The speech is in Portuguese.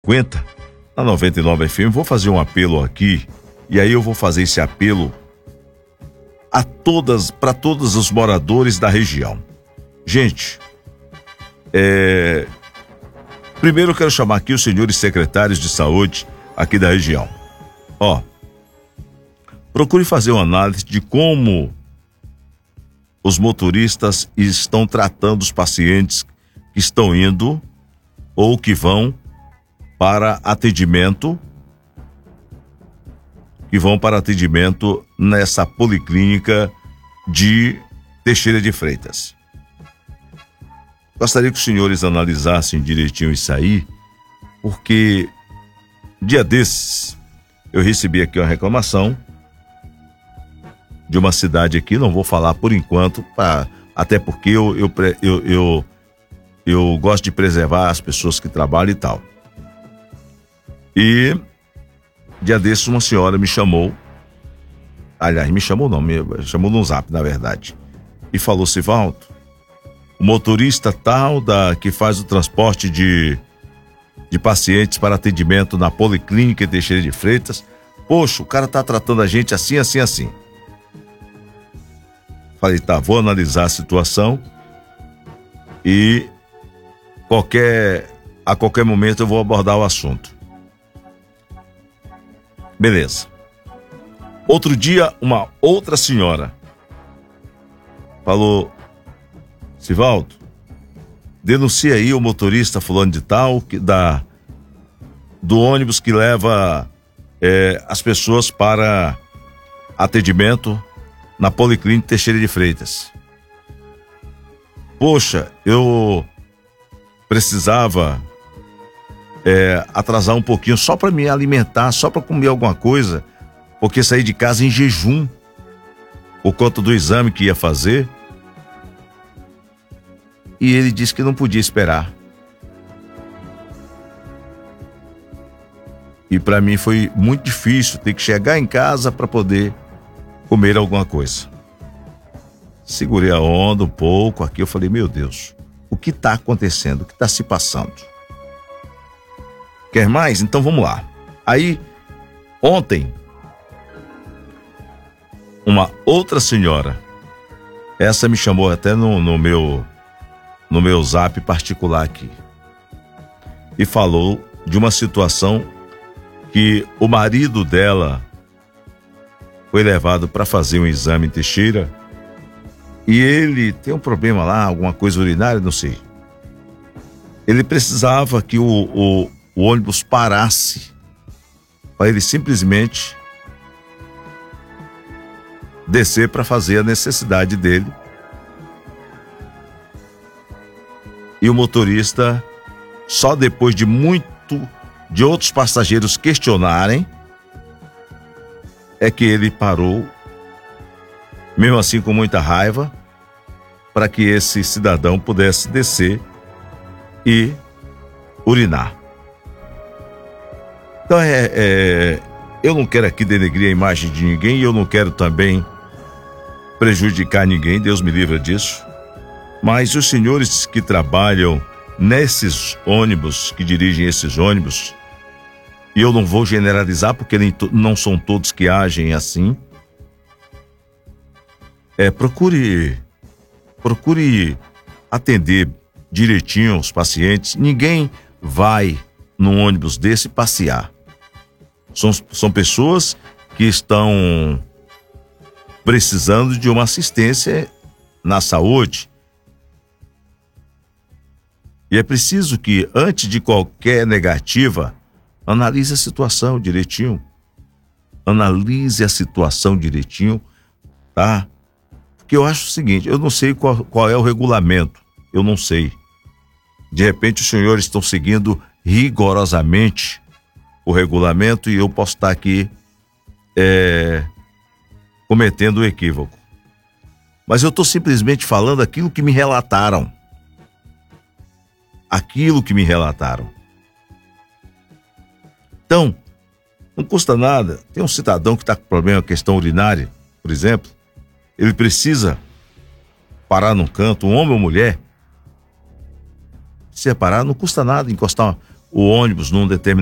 50 na 99 FM. Vou fazer um apelo aqui, e aí eu vou fazer esse apelo para todos os moradores da região. Gente, primeiro eu quero chamar aqui os senhores secretários de saúde aqui da região. Procure fazer uma análise de como os motoristas estão tratando os pacientes que estão indo ou que vão para atendimento, nessa policlínica de Teixeira de Freitas. Gostaria que os senhores analisassem direitinho isso aí, porque dia desses eu recebi aqui uma reclamação de uma cidade aqui, não vou falar por enquanto, até porque eu gosto de preservar as pessoas que trabalham e tal. E dia desses uma senhora me chamou, me chamou no Zap, na verdade, e falou: Sivaldo, o motorista tal que faz o transporte de pacientes para atendimento na Policlínica Teixeira de Freitas, poxa, o cara tá tratando a gente assim, assim, assim. Falei, tá, vou analisar a situação e a qualquer momento eu vou abordar o assunto. Beleza. Outro dia, uma outra senhora falou: Sivaldo, denuncia aí o motorista fulano de tal, do ônibus que leva as pessoas para atendimento na Policlínica Teixeira de Freitas. Poxa, eu precisava atrasar um pouquinho só para me alimentar, só para comer alguma coisa, porque saí de casa em jejum por conta do exame que ia fazer. E ele disse que não podia esperar. E para mim foi muito difícil ter que chegar em casa para poder comer alguma coisa. Segurei a onda um pouco aqui, eu falei, meu Deus, o que está acontecendo? O que está se passando? Quer mais? Então vamos lá. Aí, ontem, uma outra senhora, essa me chamou até no meu Zap particular aqui, e falou de uma situação que o marido dela foi levado para fazer um exame em Teixeira e ele tem um problema lá, alguma coisa urinária, não sei. Ele precisava que o ônibus parasse para ele simplesmente descer para fazer a necessidade dele. E o motorista, só depois de outros passageiros questionarem, é que ele parou, mesmo assim com muita raiva, para que esse cidadão pudesse descer e urinar. Então eu não quero aqui denegrir a imagem de ninguém e eu não quero também prejudicar ninguém, Deus me livra disso. Mas os senhores que trabalham nesses ônibus, que dirigem esses ônibus, e eu não vou generalizar porque não são todos que agem assim, procure atender direitinho os pacientes. Ninguém vai num ônibus desse passear. São pessoas que estão precisando de uma assistência na saúde. E é preciso que, antes de qualquer negativa, analise a situação direitinho. Analise a situação direitinho, tá? Porque eu acho o seguinte, eu não sei qual é o regulamento, eu não sei. De repente os senhores estão seguindo rigorosamente o regulamento e eu posso estar aqui cometendo um equívoco. Mas eu estou simplesmente falando aquilo que me relataram. Então, não custa nada. Tem um cidadão que está com problema, questão urinária, por exemplo, ele precisa parar num canto, um homem ou mulher, precisa parar, não custa nada encostar o ônibus num determinado